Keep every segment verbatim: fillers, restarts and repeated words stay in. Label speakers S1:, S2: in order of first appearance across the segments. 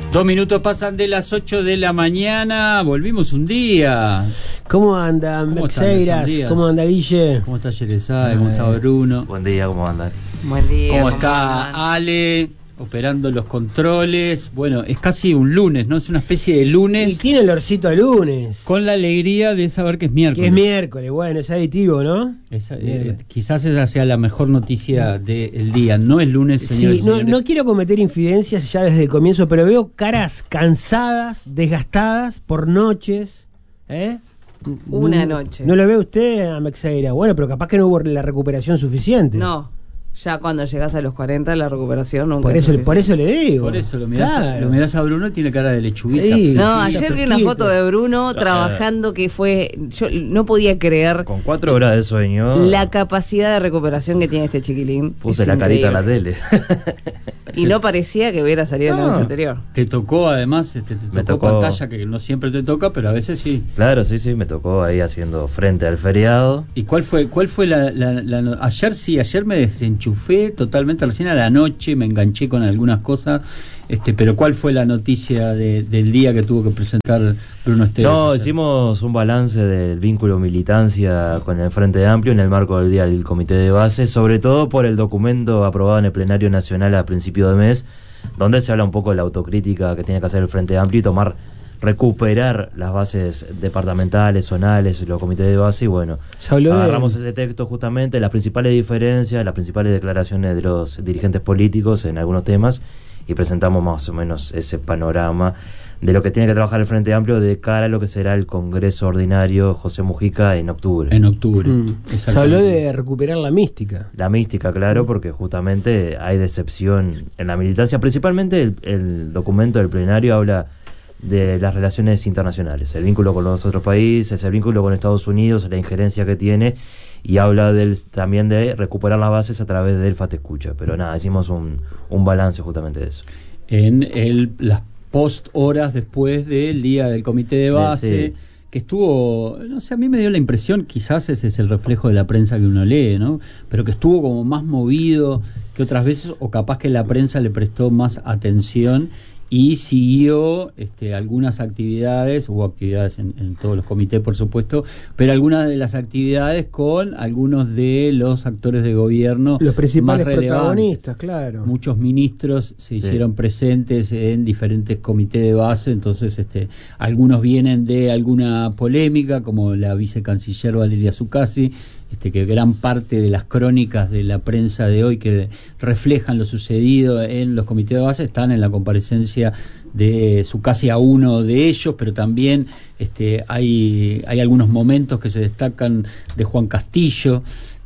S1: Dos minutos pasan de las ocho de la mañana. Volvimos un día.
S2: ¿Cómo andan, Mexeiras? ¿Cómo anda, Guille?
S1: ¿Cómo está Yerezade? ¿Cómo está Bruno?
S3: Buen día, ¿cómo andan?
S4: Buen día.
S1: ¿Cómo,
S4: ¿Cómo
S1: está
S4: andan?
S1: Ale? Operando los controles. Bueno, es casi un lunes, ¿no? Es una especie de lunes.
S2: Y tiene el olorcito a lunes.
S1: Con la alegría de saber que es miércoles.
S2: Que es miércoles, bueno, es aditivo, ¿no?
S1: Esa, eh, quizás esa sea la mejor noticia del día. No es lunes, señores.
S2: Sí, no, no quiero cometer infidencias ya desde el comienzo, pero veo caras cansadas, desgastadas por noches, ¿eh?
S4: Una
S2: no,
S4: noche.
S2: ¿No lo ve usted a Mexeira? Bueno, pero capaz que no hubo la recuperación suficiente.
S4: No, ya cuando llegas a los cuarenta la recuperación nunca
S2: Por
S4: es
S2: eso, por eso le digo.
S1: Por eso lo mirás,
S2: Claro.
S1: lo mirás a Bruno y tiene cara de lechuguita.
S2: Sí.
S4: No,
S2: Sí,
S4: ayer vi
S2: fresquito.
S4: una foto de Bruno trabajando que fue... Yo no podía creer
S3: Con cuatro horas de sueño.
S4: la capacidad de recuperación que tiene este chiquilín.
S3: Puse
S4: Es
S3: la carita en la
S4: increíble.
S3: tele.
S4: Y no parecía que hubiera salido
S3: No.
S4: la noche anterior.
S1: Te tocó además, te, te
S3: Me
S1: tocó,
S3: tocó.
S1: pantalla, que no siempre te toca, pero a veces sí.
S3: Claro, sí, sí, me tocó ahí haciendo frente al feriado.
S1: ¿Y cuál fue cuál fue la, la, la no- ayer sí, ayer me desenchufé totalmente, recién a la noche me enganché con algunas cosas, este, pero ¿cuál fue la noticia de, del día que tuvo que presentar Bruno Esteves?
S3: No,
S1: ayer?
S3: hicimos un balance del vínculo militancia con el Frente Amplio en el marco del día del Comité de Base, sobre todo por el documento aprobado en el Plenario Nacional a principio de mes, donde se habla un poco de la autocrítica que tiene que hacer el Frente Amplio y tomar, recuperar las bases departamentales, zonales, los comités de base, y bueno,
S2: Se habló de-
S3: agarramos ese texto justamente, las principales diferencias, las principales declaraciones de los dirigentes políticos en algunos temas, y presentamos más o menos ese panorama de lo que tiene que trabajar el Frente Amplio de cara a lo que será el Congreso Ordinario José Mujica en octubre.
S1: En octubre.
S2: Mm. Se habló de recuperar la mística.
S3: La mística, claro, porque justamente hay decepción en la militancia. Principalmente el, el documento del plenario habla de las relaciones internacionales, el vínculo con los otros países, el vínculo con Estados Unidos, la injerencia que tiene, y habla del, también de recuperar las bases a través del F A T Escucha. Pero nada, hicimos un, un balance justamente de eso.
S1: En el, las post horas después del día del comité de base,
S3: Sí.
S1: que estuvo, no sé, a mí me dio la impresión, quizás ese es el reflejo de la prensa que uno lee, ¿no? Pero que estuvo como más movido que otras veces, o capaz que la prensa le prestó más atención y siguió este, algunas actividades, hubo actividades en, en todos los comités, por supuesto, pero algunas de las actividades con algunos de los actores de gobierno
S2: Los principales
S1: más relevantes.
S2: protagonistas, claro.
S1: Muchos ministros se
S3: Sí.
S1: hicieron presentes en diferentes comités de base, entonces este, algunos vienen de alguna polémica, como la vicecanciller Valeria Zuccasi, este, que gran parte de las crónicas de la prensa de hoy que reflejan lo sucedido en los comités de base están en la comparecencia de Zuccasi a uno de ellos, pero también este, hay, hay algunos momentos que se destacan de Juan Castillo,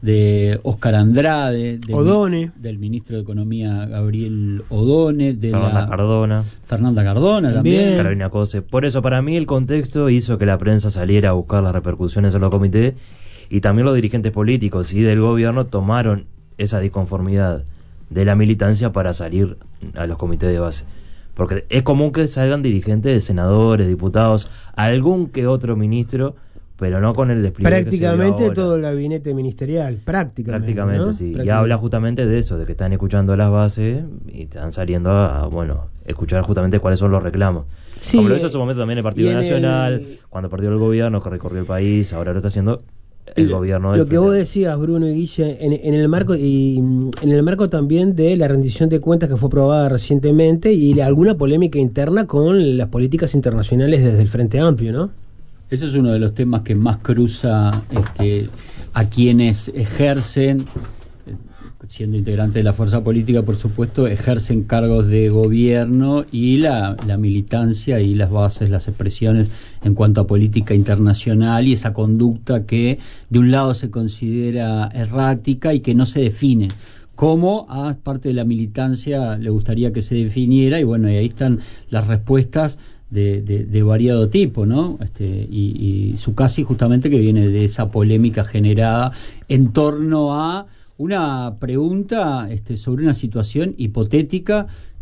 S1: de Óscar Andrade, del,
S2: Odone.
S1: del ministro de Economía Gabriel Odone, de
S3: Fernanda
S1: la
S3: Cardona,
S1: Fernanda Cardona también.
S2: También.
S3: Carolina Cose. Por eso, para mí, el contexto hizo que la prensa saliera a buscar las repercusiones en los comités, y también los dirigentes políticos y del gobierno tomaron esa disconformidad de la militancia para salir a los comités de base. Porque es común que salgan dirigentes, senadores, diputados, algún que otro ministro, pero no con el despliegue que se vio
S2: Prácticamente
S3: ahora.
S2: todo el gabinete ministerial, prácticamente.
S3: Prácticamente,
S2: ¿no?
S3: sí. Y
S2: Prácticamente.
S3: habla justamente de eso, de que están escuchando las bases y están saliendo a, a, bueno, escuchar justamente cuáles son los reclamos.
S2: Sí,
S3: Como lo hizo en su momento también el Partido
S2: y en
S3: Nacional,
S2: el-
S3: cuando perdió el gobierno, que recorrió el país, ahora lo está haciendo el
S2: lo,
S3: gobierno del
S2: lo que
S3: Frente
S2: vos
S3: Amplio.
S2: decías, Bruno y Guille, en, en el marco y mm, en el marco también de la rendición de cuentas que fue aprobada recientemente y la- alguna polémica interna con las políticas internacionales desde el Frente Amplio, ¿no?
S1: Ese es uno de los temas que más cruza este, a quienes ejercen, eh, siendo integrante de la fuerza política, por supuesto, ejercen cargos de gobierno, y la, la militancia y las bases, las expresiones en cuanto a política internacional y esa conducta que de un lado se considera errática y que no se define. Cómo a parte de la militancia le gustaría que se definiera, y bueno, y ahí están las respuestas de, de, de variado tipo, ¿no? Este, y, y Zuccasi justamente que viene de esa polémica generada en torno a una pregunta este, sobre una situación hipotética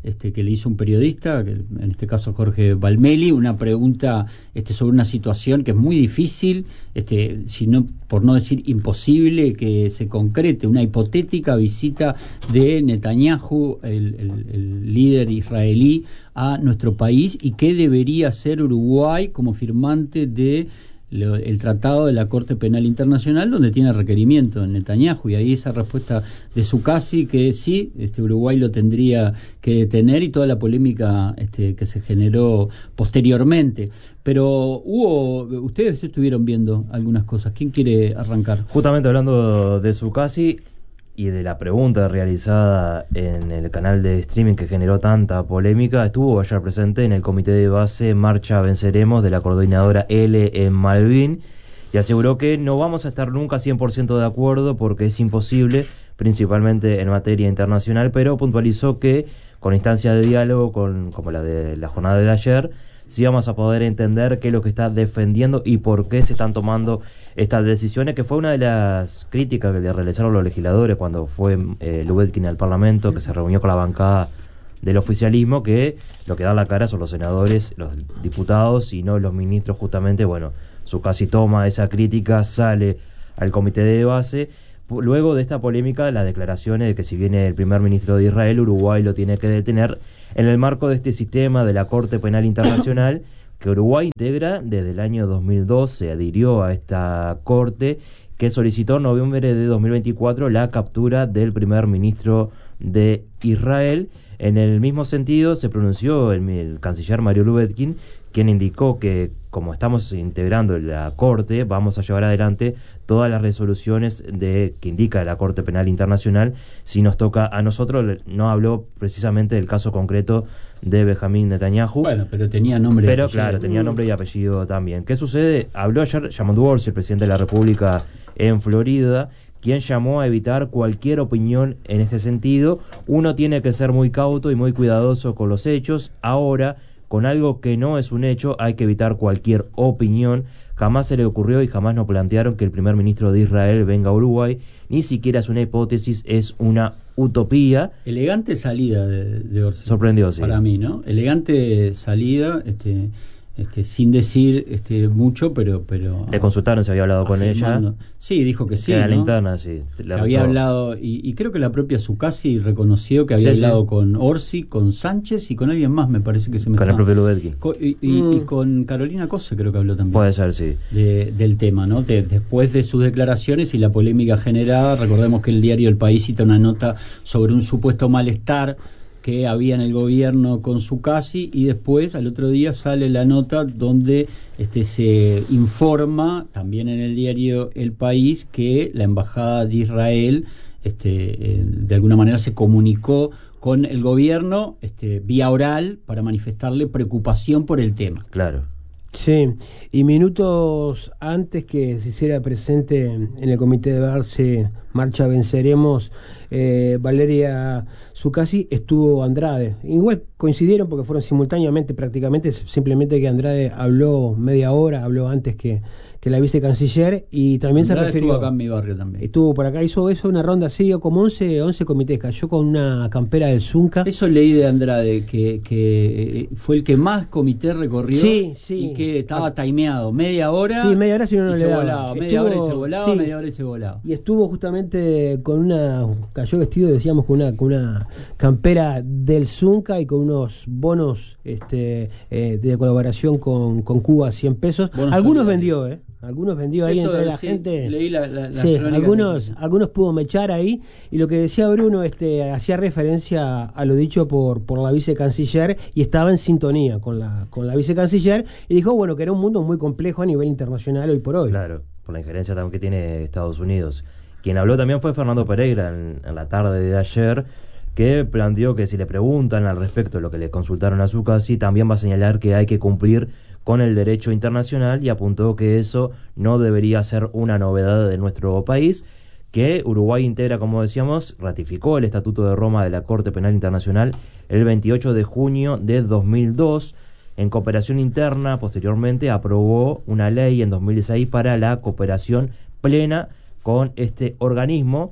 S1: este, que le hizo un periodista, que en este caso Jorge Valmeli, una pregunta este, sobre una situación que es muy difícil, este, si no, por no decir imposible, que se concrete, una hipotética visita de Netanyahu, el, el, el líder israelí, a nuestro país, y qué debería hacer Uruguay como firmante de el tratado de la Corte Penal Internacional, donde tiene requerimiento en Netanyahu, y ahí esa respuesta de Zuccasi que sí, este Uruguay lo tendría que detener, y toda la polémica este, que se generó posteriormente. Pero hubo, ustedes estuvieron viendo algunas cosas. ¿Quién quiere arrancar?
S3: Justamente hablando de Zuccasi y de la pregunta realizada en el canal de streaming que generó tanta polémica, estuvo ayer presente en el comité de base Marcha Venceremos de la coordinadora L en Malvin, y aseguró que no vamos a estar nunca cien por ciento de acuerdo porque es imposible, principalmente en materia internacional, pero puntualizó que con instancias de diálogo con, como la de la jornada de ayer, sí vamos a poder entender qué es lo que está defendiendo y por qué se están tomando estas decisiones, que fue una de las críticas que le realizaron los legisladores cuando fue eh, Lubetkin al Parlamento, que se reunió con la bancada del oficialismo, que lo que da la cara son los senadores, los diputados y no los ministros. Justamente, bueno, Zuccasi toma esa crítica, sale al comité de base. Luego de esta polémica, las declaraciones de que si viene el primer ministro de Israel, Uruguay lo tiene que detener en el marco de este sistema de la Corte Penal Internacional que Uruguay integra desde el año dos mil dos, se adhirió a esta corte que solicitó en noviembre de dos mil veinticuatro la captura del primer ministro de Israel. En el mismo sentido se pronunció el, el canciller Mario Lubetkin, quien indicó que como estamos integrando la Corte, vamos a llevar adelante todas las resoluciones de que indica la Corte Penal Internacional. Si nos toca a nosotros, no habló precisamente del caso concreto de Benjamín Netanyahu.
S1: Bueno, pero tenía nombre
S3: Pero
S1: y apellido.
S3: claro, tenía nombre y apellido también. ¿Qué sucede? Habló ayer Shamon Dworsi, el presidente de la República en Florida, quien llamó a evitar cualquier opinión en este sentido. Uno tiene que ser muy cauto y muy cuidadoso con los hechos. Ahora, con algo que no es un hecho, hay que evitar cualquier opinión. Jamás se le ocurrió y jamás nos plantearon que el primer ministro de Israel venga a Uruguay. Ni siquiera es una hipótesis, es una utopía.
S1: Elegante salida de, de Orsi.
S3: Sorprendió, sí.
S1: Para mí, ¿no? Elegante salida, este... Este, sin decir este, mucho, pero, pero...
S3: Le consultaron si había hablado con
S1: afirmando.
S3: ella.
S1: Sí, dijo que sí,
S3: Queda
S1: ¿no?
S3: la interna, sí.
S1: Le había hablado, y, y creo que la propia Zuccasi reconoció que había
S3: sí,
S1: hablado
S3: sí.
S1: con Orsi, con Sánchez y con alguien más, me parece que se me
S3: Con
S1: está...
S3: el propio Lubetkin.
S1: Co- y, y,
S2: Mm.
S1: y con Carolina Cose creo que habló también.
S3: Puede ser, sí.
S1: De, del tema, ¿no? De, después de sus declaraciones y la polémica generada, recordemos que el diario El País cita una nota sobre un supuesto malestar que había en el gobierno con Zuccasi, y después al otro día sale la nota donde este se informa también en el diario El País que la embajada de Israel este eh, de alguna manera se comunicó con el gobierno este vía oral para manifestarle preocupación por el tema.
S3: Claro.
S2: Sí, y minutos antes que se hiciera presente en el comité de base Marcha Venceremos, eh, Valeria Zuccasi, estuvo Andrade. Igual coincidieron porque fueron simultáneamente prácticamente, simplemente que Andrade habló media hora, habló antes que, que la vicecanciller, y también
S1: Andrade
S2: se refirió...
S1: estuvo acá en mi barrio también.
S2: Estuvo por acá, hizo eso una ronda así, como once, once comités, cayó con una campera del Zunca.
S1: Eso leí de Andrade, que, que eh, fue el que más comité recorrió.
S2: Sí, sí.
S1: Y que estaba timeado, media hora.
S2: Sí, media hora si no, no
S1: y
S2: le
S1: se
S2: daba.
S1: volaba, media
S2: Estuvo-
S1: hora y se volaba,
S2: sí.
S1: media hora y se volaba.
S2: Y estuvo justamente con una, cayó vestido, decíamos, con una, con una campera del Zunca y con unos bonos este, eh, de colaboración con, con Cuba, cien pesos.
S1: Bonos
S2: Algunos
S1: solidarios.
S2: vendió, ¿eh? Algunos vendió ahí
S1: Eso,
S2: entre la
S1: sí,
S2: gente.
S1: leí la- la- las
S2: Sí,
S1: crónicas
S2: algunos,
S1: de-
S2: algunos pudo mechar ahí. Y lo que decía Bruno, este, hacía referencia a lo dicho por, por la vicecanciller, y estaba en sintonía con la, con la vicecanciller, y dijo, bueno, que era un mundo muy complejo a nivel internacional hoy por hoy.
S3: Claro, por la injerencia también que tiene Estados Unidos. Quien habló también fue Fernando Pereira en, en la tarde de ayer, que planteó que si le preguntan al respecto de lo que le consultaron a Zuccasi, también va a señalar que hay que cumplir con el derecho internacional, y apuntó que eso no debería ser una novedad de nuestro país, que Uruguay integra, como decíamos, ratificó el Estatuto de Roma de la Corte Penal Internacional el veintiocho de junio de dos mil dos. En cooperación interna, posteriormente aprobó una ley en dos mil seis para la cooperación plena con este organismo,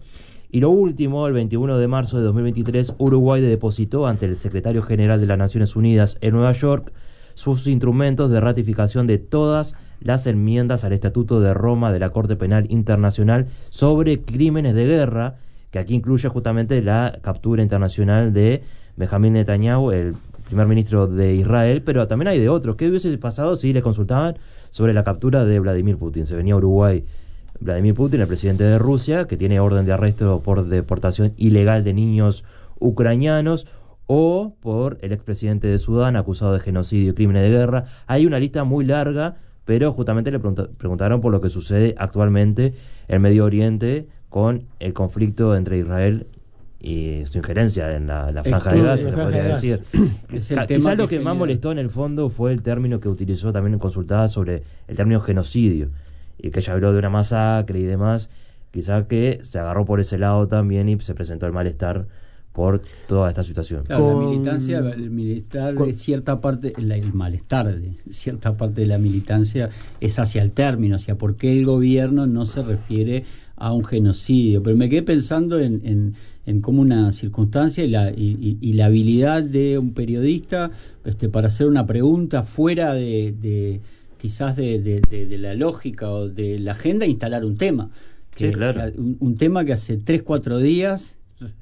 S3: Y lo último, el veintiuno de marzo de dos mil veintitrés, Uruguay depositó ante el secretario general de las Naciones Unidas en Nueva York sus instrumentos de ratificación de todas las enmiendas al Estatuto de Roma de la Corte Penal Internacional sobre crímenes de guerra, que aquí incluye justamente la captura internacional de Benjamín Netanyahu, el primer ministro de Israel, pero también hay de otros. ¿Qué hubiese pasado si le consultaban sobre la captura de Vladimir Putin? Se venía a Uruguay Vladimir Putin, el presidente de Rusia, que tiene orden de arresto por deportación ilegal de niños ucranianos, o por el expresidente de Sudán, acusado de genocidio y crímenes de guerra. Hay una lista muy larga, pero justamente le pregunta, preguntaron por lo que sucede actualmente en Medio Oriente con el conflicto entre Israel y su injerencia en la, la franja de Gaza, se podría decir.
S1: Es el
S3: Ca-
S1: tema
S3: Quizás
S1: que
S3: lo que
S1: genera...
S3: más molestó en el fondo fue el término que utilizó también en consultada sobre el término genocidio, y que ella habló de una masacre y demás. Quizás que se agarró por ese lado también y se presentó el malestar por toda esta situación.
S1: Claro,
S2: Con-
S1: la militancia, el militar
S2: con-
S1: de cierta parte, la- el malestar de cierta parte de la militancia es hacia el término, hacia por qué el gobierno no se refiere a un genocidio. Pero me quedé pensando en, en, en cómo una circunstancia y la, y, y- y la habilidad de un periodista este, para hacer una pregunta fuera de, de quizás de, de, de, de la lógica o de la agenda, instalar un tema. Que,
S3: Sí, claro.
S1: que un, un tema que hace tres, cuatro días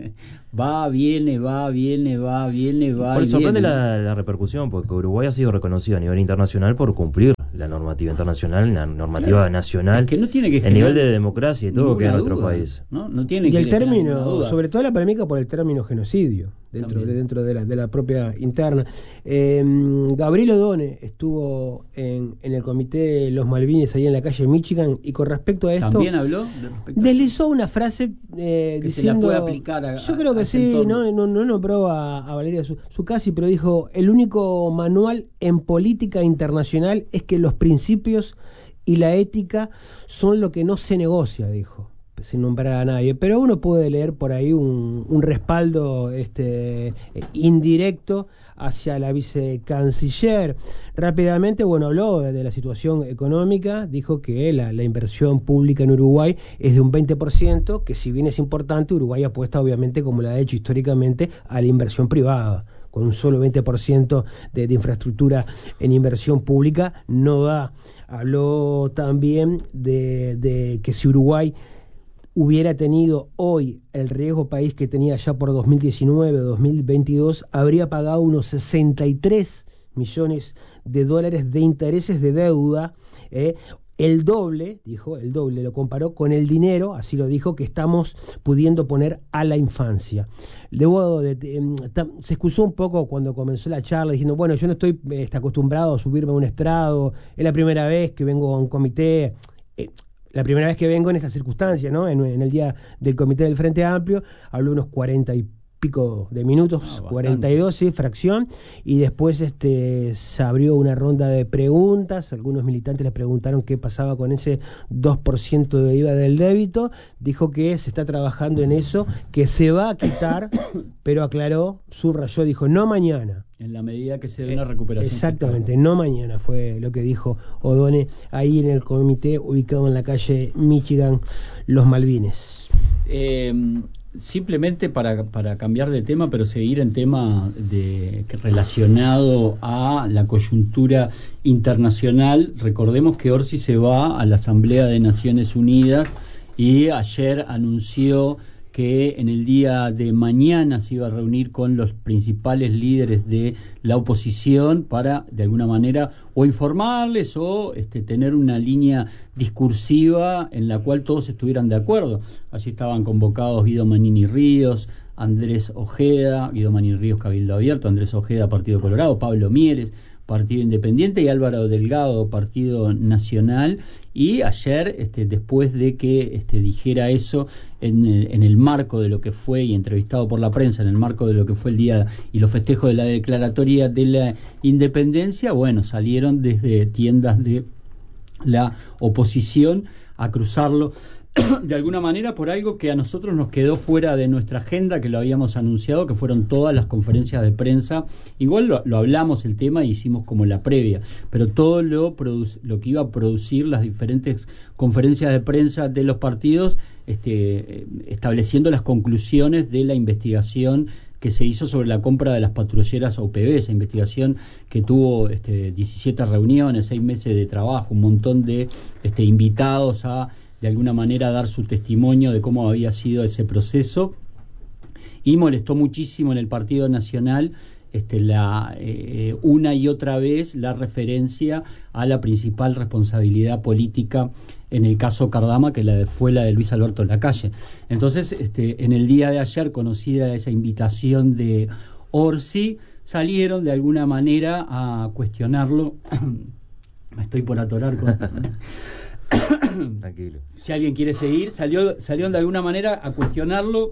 S1: va, viene, va, viene, va, viene, va.
S3: Por
S1: y
S3: eso sorprende
S1: viene.
S3: la, la repercusión, porque Uruguay ha sido reconocido a nivel internacional por cumplir la normativa internacional, la normativa
S1: Claro.
S3: nacional,
S1: Es que no tiene que
S3: el nivel
S1: generar
S3: de democracia y todo que hay en
S1: ninguna
S3: nuestro
S1: duda,
S3: país.
S1: ¿no? No tiene
S2: Y
S1: que
S2: el
S1: generar ninguna
S2: término,
S1: duda.
S2: sobre todo la polémica por el término genocidio, dentro, de,
S1: También.
S2: dentro de, la, de la propia interna. Eh, Gabriel O'Donnell estuvo en, en el comité de los Malvinas ahí en la calle Michigan, y con respecto a esto
S1: También habló de respecto a-
S2: deslizó una frase eh,
S1: Que se la
S2: diciendo,
S1: puede aplicar a-
S2: yo
S1: a-
S2: creo
S1: a
S2: que
S1: ese
S2: sí,
S1: entorno.
S2: no, no, no nombró a, a Valeria Su- Zuccasi, pero dijo: el único manual en política internacional es que los principios y la ética son lo que no se negocia, dijo, sin nombrar a nadie. Pero uno puede leer por ahí un, un respaldo este, indirecto hacia la vicecanciller. Rápidamente, bueno, habló de, de la situación económica, dijo que la, la inversión pública en Uruguay es de un veinte por ciento, que si bien es importante, Uruguay apuesta obviamente, como lo ha hecho históricamente, a la inversión privada. Con un solo veinte por ciento de, de infraestructura en inversión pública no da. Habló también de, de que si Uruguay hubiera tenido hoy el riesgo país que tenía ya por dos mil diecinueve o dos mil veintidós, habría pagado unos sesenta y tres millones de dólares de intereses de deuda, eh, el doble, dijo, el doble, lo comparó con el dinero, así lo dijo, que estamos pudiendo poner a la infancia. Luego de, de, tam- se excusó un poco cuando comenzó la charla diciendo: bueno, yo no estoy eh, está acostumbrado a subirme a un estrado, es la primera vez que vengo a un comité, eh, la primera vez que vengo en esta circunstancia, ¿no? En, en el día del comité del Frente Amplio. Habló unos cuarenta y pico de minutos,
S1: Ah,
S2: cuarenta y dos, sí, fracción, y después este se abrió una ronda de preguntas. Algunos militantes le preguntaron qué pasaba con ese dos por ciento de I V A del débito. Dijo que se está trabajando en eso, que se va a quitar, pero aclaró, subrayó, dijo: no mañana.
S1: En la medida que se dé una recuperación.
S2: Exactamente, no mañana, fue lo que dijo O'Donnell ahí en el comité ubicado en la calle Michigan, Los Malvines.
S1: Eh, simplemente para, para cambiar de tema, pero seguir en tema de, que relacionado a la coyuntura internacional, recordemos que Orsi se va a la Asamblea de Naciones Unidas y ayer anunció que en el día de mañana se iba a reunir con los principales líderes de la oposición para, de alguna manera, o informarles o este, tener una línea discursiva en la cual todos estuvieran de acuerdo. Allí estaban convocados Guido Manini Ríos, Andrés Ojeda, Guido Manini Ríos, Cabildo Abierto, Andrés Ojeda, Partido Colorado, Pablo Mieres, Partido Independiente, y Álvaro Delgado, Partido Nacional. Y ayer, este, después de que este, dijera eso en el, en el marco de lo que fue, y entrevistado por la prensa, en el marco de lo que fue el día y los festejos de la declaratoria de la independencia, bueno, salieron desde tiendas de la oposición a cruzarlo de alguna manera por algo que a nosotros nos quedó fuera de nuestra agenda, que lo habíamos anunciado, que fueron todas las conferencias de prensa. Igual lo, lo hablamos el tema y hicimos como la previa, pero todo lo, produc- lo que iba a producir las diferentes conferencias de prensa de los partidos, este, estableciendo las conclusiones de la investigación que se hizo sobre la compra de las patrulleras O P B, esa investigación que tuvo este, diecisiete reuniones, seis meses de trabajo, un montón de este, invitados a de alguna manera dar su testimonio de cómo había sido ese proceso, y molestó muchísimo en el Partido Nacional este, la, eh, una y otra vez la referencia a la principal responsabilidad política en el caso Cardama, que la de, fue la de Luis Alberto Lacalle. Entonces, este, en el día de ayer, conocida esa invitación de Orsi, salieron de alguna manera a cuestionarlo. Me estoy por atorar con...
S3: Tranquilo.
S1: Si alguien quiere seguir, salió, salieron de alguna manera a cuestionarlo,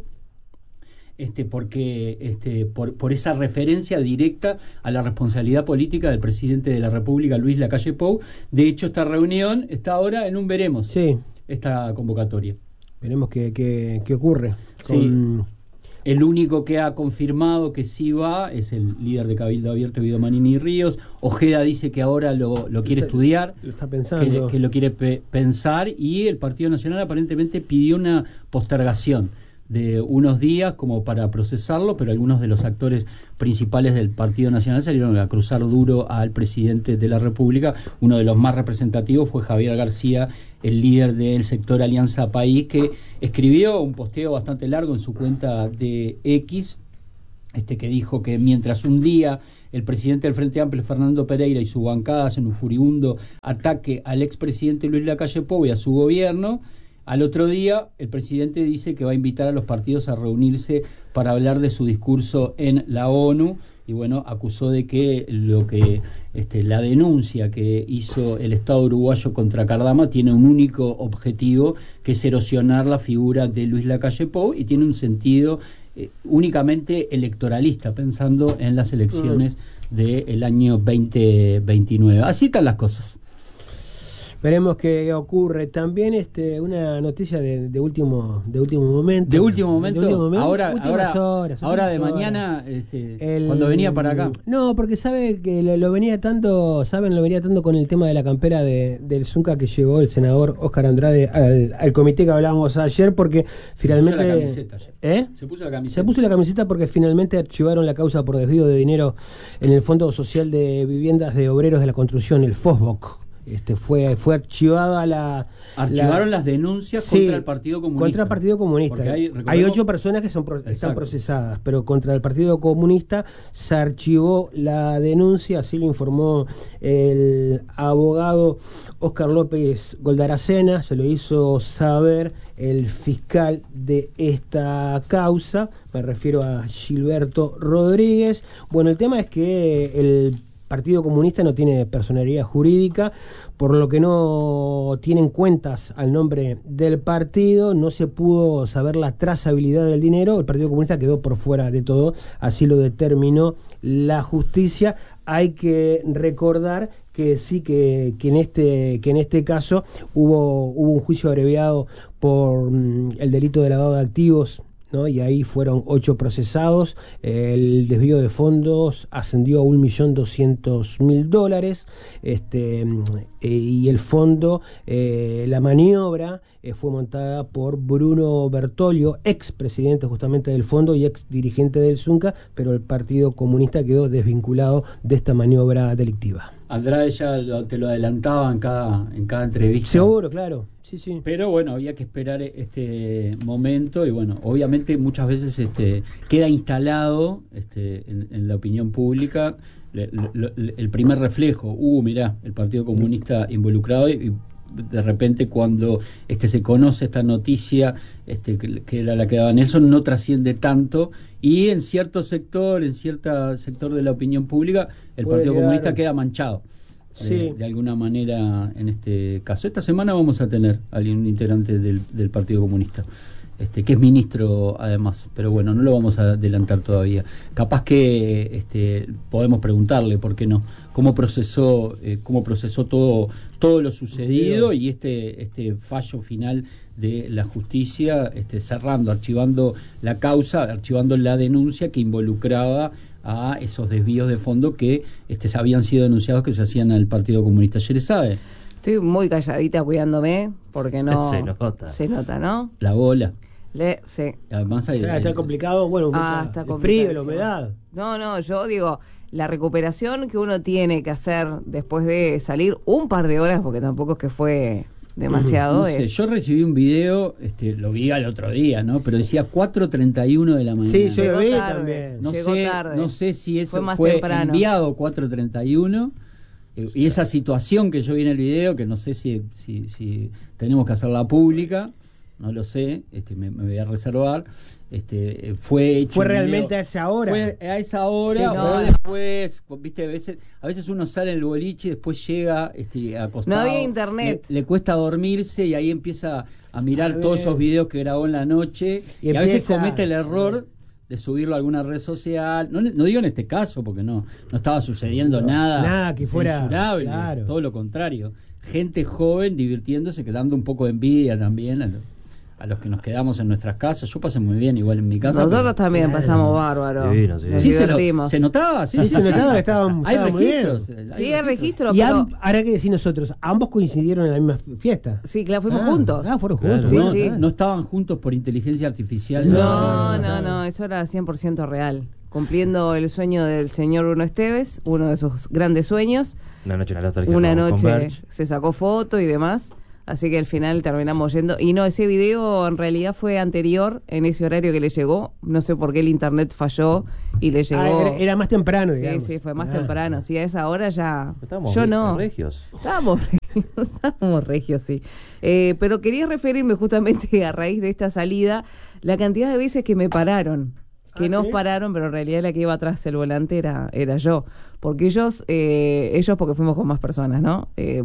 S1: este, porque este, por, por esa referencia directa a la responsabilidad política del presidente de la República, Luis Lacalle Pou. De hecho, esta reunión está ahora en un veremos,
S2: sí,
S1: esta convocatoria.
S2: Veremos qué, qué, qué ocurre.
S1: Sí.
S2: Con...
S1: El único que ha confirmado que sí va es el líder de Cabildo Abierto, Guido Manini Ríos. Ojeda dice que ahora lo, lo quiere
S2: está,
S1: estudiar,
S2: lo está pensando.
S1: Que, que lo quiere pe- pensar, y el Partido Nacional aparentemente pidió una postergación de unos días como para procesarlo, pero algunos de los actores principales del Partido Nacional salieron a cruzar duro al presidente de la República. Uno de los más representativos fue Javier García, el líder del sector Alianza País, que escribió un posteo bastante largo en su cuenta de X, este, que dijo que mientras un día el presidente del Frente Amplio, Fernando Pereira, y su bancada hacen un furibundo ataque al expresidente Luis Lacalle Pou y a su gobierno, al otro día el presidente dice que va a invitar a los partidos a reunirse para hablar de su discurso en la ONU, y bueno, acusó de que lo que este, la denuncia que hizo el Estado uruguayo contra Cardama tiene un único objetivo, que es erosionar la figura de Luis Lacalle Pou, y tiene un sentido eh, únicamente electoralista, pensando en las elecciones mm. del año veinte veintinueve. Así están las cosas.
S2: Veremos qué ocurre. También este una noticia de, de último de último momento.
S1: De último momento.
S2: De último momento.
S1: Ahora,
S2: Últimas
S1: ahora,
S2: horas,
S1: ahora de
S2: últimas
S1: mañana,
S2: horas.
S1: este,
S2: El,
S1: cuando venía para acá.
S2: No, porque sabe que lo, lo venía tanto, saben, lo venía tanto con el tema de la campera de, del Zunca que llevó el senador Óscar Andrade al, al comité que hablábamos ayer, porque finalmente.
S1: Se puso la camiseta ayer.
S2: ¿Eh?
S1: Se puso la camiseta.
S2: Se puso la camiseta porque finalmente archivaron la causa por desvío de dinero en el Fondo Social de Viviendas de Obreros de la Construcción, el FOSBOC. Este, fue fue archivada la...
S1: Archivaron
S2: la,
S1: las denuncias
S2: sí,
S1: contra el Partido Comunista.
S2: Contra el Partido Comunista.
S1: Hay,
S2: hay ocho personas que son pro, están procesadas, pero contra el Partido Comunista se archivó la denuncia, así lo informó el abogado Óscar López Goldaracena, se lo hizo saber el fiscal de esta causa, me refiero a Gilberto Rodríguez. Bueno, el tema es que el Partido Comunista no tiene personalidad jurídica, por lo que no tienen cuentas al nombre del partido, no se pudo saber la trazabilidad del dinero, el Partido Comunista quedó por fuera de todo, así lo determinó la justicia. Hay que recordar que sí, que, que en este que en este caso hubo, hubo un juicio abreviado por mm, el delito de lavado de activos, ¿no? Y ahí fueron ocho procesados. El desvío de fondos ascendió a un millón doscientos mil dólares, este, eh, y el fondo, eh, la maniobra eh, fue montada por Bruno Bertoglio, ex presidente justamente del fondo y ex dirigente del Zunca, pero el Partido Comunista quedó desvinculado de esta maniobra delictiva.
S1: Andrade ya lo, te lo adelantaba en cada, en cada entrevista.
S2: Seguro, claro. Sí, sí.
S1: Pero bueno, había que esperar este momento, y bueno, obviamente muchas veces este queda instalado este en, en la opinión pública le, le, le, el primer reflejo, uh, mirá, el Partido Comunista involucrado, y, y de repente cuando este se conoce esta noticia, este que, que era la que daba Nelson, no trasciende tanto, y en cierto sector, en cierto sector de la opinión pública, el
S2: Puede
S1: Partido
S2: quedar...
S1: Comunista queda manchado.
S2: Sí.
S1: Eh, de alguna manera en este caso. Esta semana vamos a tener a alguien integrante del, del Partido Comunista este, que es ministro además, pero bueno, no lo vamos a adelantar todavía. Capaz que este, podemos preguntarle, ¿por qué no? Cómo procesó, eh, cómo procesó todo, todo lo sucedido y este, este fallo final de la justicia, este, cerrando, archivando la causa, archivando la denuncia que involucraba a esos desvíos de fondo que este, habían sido denunciados que se hacían al Partido Comunista. ¿Ya le sabe?
S4: Estoy muy calladita cuidándome porque no
S3: Se nota.
S4: se nota, ¿no?
S1: La bola.
S4: Le, sí.
S1: Además hay,
S2: Está, está complicado, bueno,
S4: Ah,
S2: mucha-
S4: está
S2: el frío, la
S4: complicadísimo.
S2: humedad.
S4: No, no, yo digo, la recuperación que uno tiene que hacer después de salir un par de horas, porque tampoco es que fue demasiado.
S1: no sé,
S4: es...
S1: yo recibí un video, este, lo vi al otro día, ¿no? Pero decía cuatro treinta y uno de la mañana.
S2: Sí, yo
S4: Llegó
S2: lo vi
S4: tarde.
S2: también.
S1: no
S4: llegó
S1: sé,
S4: tarde.
S1: no sé si eso
S4: Fue
S1: fue,
S4: más temprano.
S1: enviado cuatro treinta y uno eh, y esa situación que yo vi en el video, que no sé si, si, si tenemos que hacerla pública, no lo sé, este, me, me voy a reservar. Este, eh, fue hecho
S2: Fue
S1: un
S2: realmente
S1: video-
S2: a esa hora.
S1: Fue a esa hora
S4: Sí,
S1: o
S4: no.
S1: después, viste, a veces, a veces uno sale en el boliche y después llega este, acostado.
S4: No había internet.
S1: Le, le cuesta dormirse y ahí empieza a mirar
S2: A
S1: todos
S2: ver.
S1: esos videos que grabó en la noche y,
S2: Y
S1: a veces
S2: empieza-
S1: comete el error de subirlo a alguna red social. No, no digo en este caso porque no, no estaba sucediendo
S2: No,
S1: nada,
S2: nada que fuera-
S1: censurable,
S2: claro.
S1: todo lo contrario. Gente joven divirtiéndose, que dando un poco de envidia también a, lo- a los que nos quedamos en nuestras casas. Yo pasé muy bien igual en mi casa.
S4: Nosotros
S1: pero-
S4: también
S2: Claro.
S4: pasamos bárbaro.
S3: Divino, sí.
S4: Nos
S1: Sí, se, lo-
S4: divertimos.
S1: se notaba, sí,
S2: Sí,
S1: sí,
S2: se
S1: sí.
S2: notaba que estaban-
S1: Hay
S2: estaba muy bien.
S1: registros.
S4: Sí, hay registro,
S2: Y
S4: pero...
S2: am- ahora que decir nosotros, ambos coincidieron en la misma fiesta.
S4: Sí, claro, fuimos
S2: Ah,
S4: juntos.
S2: Ah, fueron
S3: Claro.
S2: juntos.
S4: Sí,
S1: no,
S4: sí.
S1: no estaban juntos por inteligencia artificial.
S4: No, no, no, eso era cien por ciento real. Cumpliendo el sueño del señor Bruno Esteves, uno de sus grandes sueños.
S3: Una noche en la nostalgia
S4: Una
S3: con- con
S4: noche
S3: Berch.
S4: se sacó foto y demás. Así que al final terminamos yendo. Y no, ese video en realidad fue anterior, en ese horario que le llegó. No sé por qué el internet falló y le llegó.
S2: Ah, era, era más temprano,
S4: Sí,
S2: digamos.
S4: sí, fue más
S2: Ah.
S4: temprano. Sí, a esa hora ya.
S3: Estábamos
S4: Yo
S3: re-
S4: no.
S3: regios.
S4: Estábamos regios, estábamos regios, sí. Eh, pero quería referirme justamente a raíz de esta salida, la cantidad de veces que me pararon. Que
S2: Ah,
S4: nos
S2: ¿sí?
S4: pararon, pero en realidad la que iba atrás del volante era, era yo. Porque ellos, eh, ellos porque fuimos con más personas, ¿no? Eh,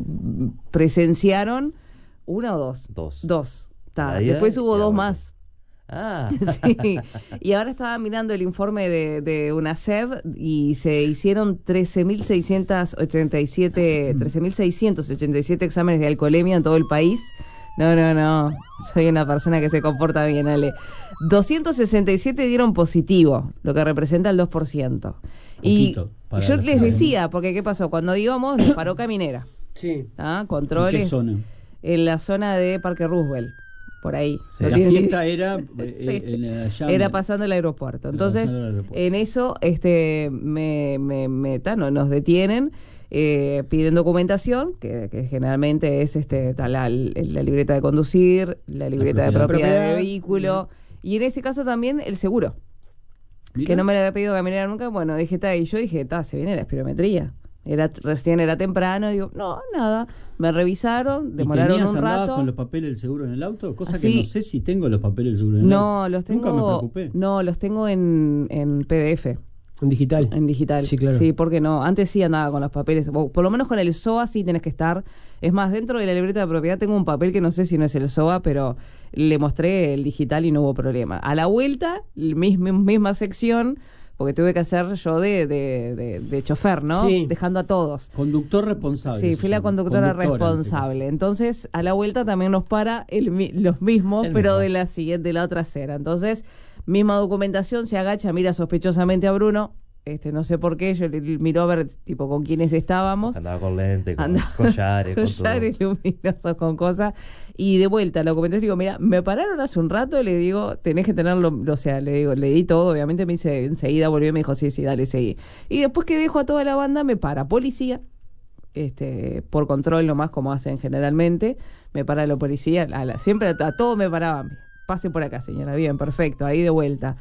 S4: presenciaron una o dos.
S3: Dos.
S4: Dos. Ta,
S3: La ida
S4: después hubo
S3: y la
S4: dos
S3: vuelta.
S4: más.
S3: Ah,
S4: Sí, y ahora estaba mirando el informe de, de UNACEF y se hicieron trece mil seiscientos ochenta y siete trece mil seiscientos ochenta y siete exámenes de alcoholemia en todo el país. No, no, no, soy una persona que se comporta bien, Ale. doscientos sesenta y siete dieron positivo, lo que representa el dos por ciento. Y
S1: Poquito para
S4: yo
S1: los
S4: les
S1: que-
S4: decía, porque ¿qué pasó? Cuando íbamos nos paró Caminera,
S2: Sí.
S4: ¿ah?
S1: ¿En
S4: Controles
S1: qué zona?
S4: en la zona de Parque Roosevelt, por ahí.
S3: Sí.
S4: No
S1: La
S4: tienen ni-
S1: fiesta era eh,
S4: Sí.
S1: eh, en el- allá
S4: Era
S1: en-
S4: pasando el aeropuerto.
S1: Era
S4: Entonces,
S1: pasando el aeropuerto.
S4: en eso este me, me, me- ta, no, nos detienen, eh, piden documentación, que, que generalmente es este ta, la, la libreta de conducir, la libreta de
S1: propiedad.
S4: propiedad,
S2: Propiedad.
S4: de vehículo, y en ese caso también el seguro,
S1: Mirá.
S4: que no me lo había pedido Caminera nunca. Bueno, dije, ta, y yo dije, ta, se viene la espirometría. Era, recién era temprano, digo, no, nada. Me revisaron,
S1: ¿Y
S4: demoraron
S1: tenías,
S4: un
S1: andabas
S4: rato.
S1: con los papeles del seguro en el auto? Cosa
S4: Así-
S1: que no sé si tengo los papeles del seguro en el auto.
S4: No, los tengo.
S1: Nunca me preocupé.
S4: No, los tengo en, en P D F.
S2: En digital.
S4: En digital.
S2: Sí, claro.
S4: Sí, porque no. Antes sí andaba con los papeles. O por lo menos con el S O A sí tenés que estar. Es más, dentro de la libreta de propiedad tengo un papel que no sé si no es el S O A, pero le mostré el digital y no hubo problema. A la vuelta, el mismo, misma sección, porque tuve que hacer yo de, de, de, de chofer, ¿no?
S2: Sí.
S4: Dejando a todos.
S1: Conductor responsable.
S4: Sí,
S1: se
S4: fui la
S1: llama.
S4: conductora
S1: Conductora, en este
S4: responsable. Entonces, a la vuelta también nos para el, mi- los mismos,
S3: El
S4: pero
S3: mismo.
S4: de la siguiente, de la otra acera. Entonces, misma documentación, se agacha, mira sospechosamente a Bruno. Este, no sé por qué, yo le, le miró a ver tipo con quiénes estábamos.
S3: andaba con lente, con
S4: Andaba-
S3: collares, con todo.
S4: Collares luminosos con cosas. Y de vuelta, la documentación, digo, mira, me pararon hace un rato, le digo, tenés que tenerlo, o sea, le digo, le di todo, obviamente me dice, enseguida volvió y me dijo, sí, sí, dale, seguí. Y después que dejo a toda la banda, me para policía, este, por control nomás, como hacen generalmente, me para la policía, a la- siempre a, a todo me paraban. Pase por acá, señora, bien, perfecto, ahí de vuelta.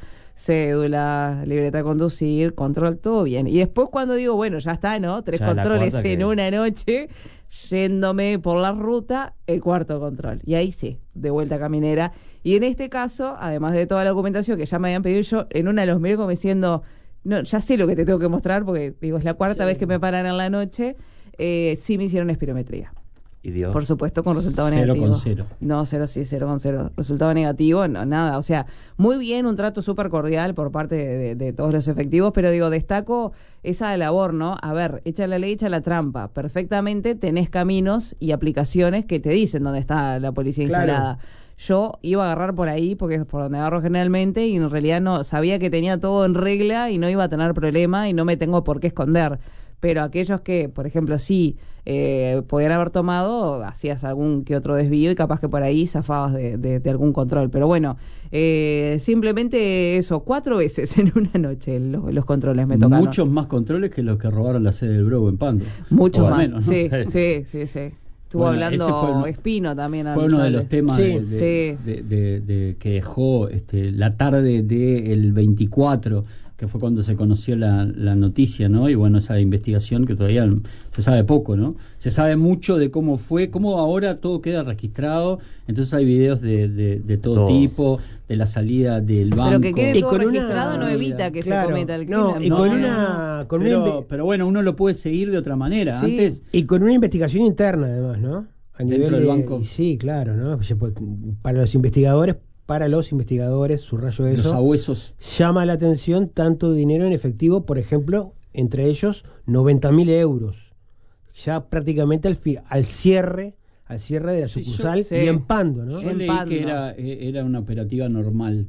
S4: Cédula, libreta de conducir, control, todo bien. Y después cuando digo, bueno, ya está, ¿no? Tres
S3: Ya la
S4: controles
S3: cuarta
S4: en
S3: que-
S4: una noche, yéndome por la ruta, el cuarto control. Y ahí sí, de vuelta a Caminera. Y en este caso, además de toda la documentación que ya me habían pedido, yo en una los miré como diciendo, no, ya sé lo que te tengo que mostrar, porque digo, es la cuarta
S2: Sí.
S4: vez que me paran en la noche, eh, sí me hicieron espirometría.
S3: Y dio.
S4: Por supuesto, con resultado
S1: Cero
S4: negativo.
S1: con cero.
S4: No, cero, sí, cero con cero. Resultado negativo, no, nada. O sea, muy bien, un trato súper cordial por parte de, de, de todos los efectivos, pero digo, destaco esa labor, ¿no? A ver, echa la ley, echa la trampa. Perfectamente tenés caminos y aplicaciones que te dicen dónde está la policía
S2: Claro.
S4: instalada. Yo iba a agarrar por ahí, porque es por donde agarro generalmente, y en realidad no sabía que tenía todo en regla y no iba a tener problema y no me tengo por qué esconder. Pero aquellos que, por ejemplo, sí eh, podían haber tomado, hacías algún que otro desvío y capaz que por ahí zafabas de, de, de algún control. Pero bueno, eh, simplemente eso, cuatro veces en una noche los, los controles me tocaron.
S1: Muchos más controles que los que robaron la sede del Brobo en Pando.
S4: Muchos
S1: O al
S4: más,
S1: menos, ¿no?
S4: sí, sí, sí, sí. Estuvo
S1: Bueno,
S4: hablando
S1: ese fue uno-
S4: Espino también.
S1: Fue uno de los
S4: Andrade.
S1: temas
S2: Sí,
S1: de, de-
S4: sí.
S1: de- de- de- que dejó este, la tarde del veinticuatro, que fue cuando se conoció la, la noticia, ¿no? Y bueno, esa investigación que todavía se sabe poco, ¿no? Se sabe mucho de cómo fue, cómo ahora todo queda registrado, entonces hay videos de, de, de todo,
S3: Todo.
S1: tipo, de la salida del banco.
S4: Pero que quede
S2: Y
S4: todo
S2: con una-
S4: registrado no evita que
S2: Claro,
S4: se cometa el
S2: no,
S4: crimen.
S2: y con
S1: No,
S2: una- con una
S1: pero,
S2: inve-
S1: pero bueno, uno lo puede seguir de otra manera.
S4: Sí.
S1: Antes,
S2: Y con una investigación interna, además, ¿no? A
S1: Dentro
S2: nivel
S1: del
S2: de,
S1: banco.
S2: y sí, claro, ¿no? Para los investigadores, para los investigadores, subrayo
S1: los
S2: eso,
S1: abuesos.
S2: llama la atención tanto dinero en efectivo, por ejemplo, entre ellos noventa mil euros. Ya prácticamente al, fi- al cierre, al cierre de la
S1: Sí, yo-
S2: sucursal
S4: sí.
S2: y en Pando, ¿no?
S1: Yo
S4: En
S1: leí
S4: Pando.
S1: que era, eh, era una operativa normal.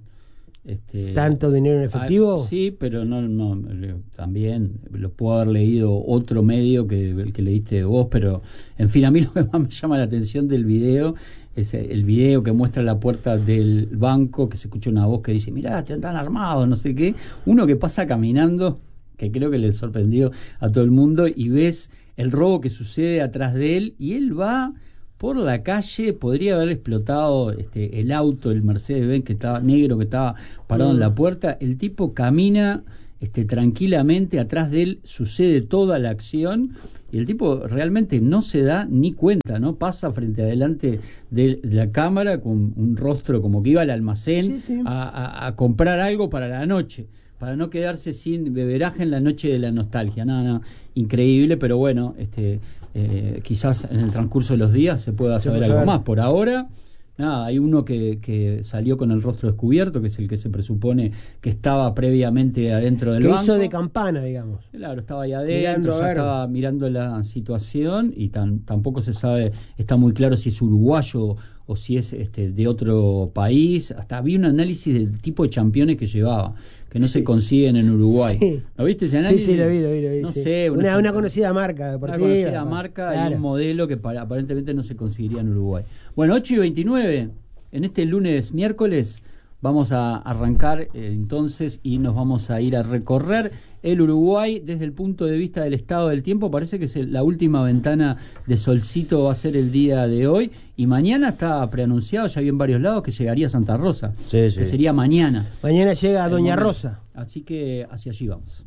S1: Este,
S2: Tanto dinero en efectivo.
S1: Ah, sí, pero no, no, eh, también lo puedo haber leído otro medio que el que leíste vos, pero en fin, a mí lo que más me llama la atención del video es el video que muestra la puerta del banco, que se escucha una voz que dice, mirá, te andan armados, no sé qué, uno que pasa caminando, que creo que le sorprendió a todo el mundo, y ves el robo que sucede atrás de él, y él va por la calle, podría haber explotado este, el auto, el Mercedes-Benz que estaba negro, que estaba parado
S2: Mm.
S1: en la puerta, el tipo camina este, tranquilamente, atrás de él sucede toda la acción, y el tipo realmente no se da ni cuenta, ¿no? Pasa frente adelante de, de la cámara con un rostro como que iba al almacén
S2: Sí, sí.
S1: A, a- a comprar algo para la noche, para no quedarse sin beberaje en la noche de la nostalgia. No, no, increíble, pero bueno, este eh, quizás en el transcurso de los días se pueda
S2: Se
S1: saber
S2: puede
S1: algo
S2: saber.
S1: más. Por ahora, nada, hay uno que, que salió con el rostro descubierto, que es el que se presupone que estaba previamente adentro del
S2: Que
S1: banco.
S2: hizo de campana, digamos.
S1: Claro, estaba ahí
S2: Mirando,
S1: adentro,
S2: a
S1: ya
S2: ver.
S1: estaba mirando la situación y tan, tampoco se sabe, está muy claro si es uruguayo o si es este de otro país. Hasta vi un análisis del tipo de championes que llevaba, que no se consiguen en Uruguay.
S2: Sí.
S1: ¿Lo viste ese
S2: Sí,
S1: análisis?
S2: sí, lo vi, lo vi, lo vi.
S1: No
S2: sí.
S1: sé,
S2: una,
S1: una,
S2: una conocida marca
S1: una
S2: deportiva.
S1: conocida marca y
S2: Claro.
S1: un modelo que para- aparentemente no se conseguiría en Uruguay. Bueno, ocho y veintinueve, en este lunes, miércoles, vamos a arrancar eh, entonces y nos vamos a ir a recorrer el Uruguay desde el punto de vista del estado del tiempo. Parece que es el- la última ventana de solcito va a ser el día de hoy, y mañana está preanunciado, ya vi en varios lados, que llegaría a Santa Rosa,
S3: Sí, sí.
S1: que sería mañana.
S2: Mañana llega
S1: el
S2: Doña
S1: momento.
S2: Rosa.
S1: Así que hacia allí vamos.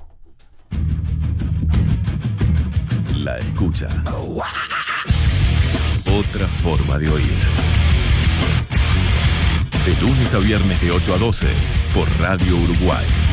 S5: La escucha. Otra forma de oír. De lunes a viernes de ocho a doce por Radio Uruguay.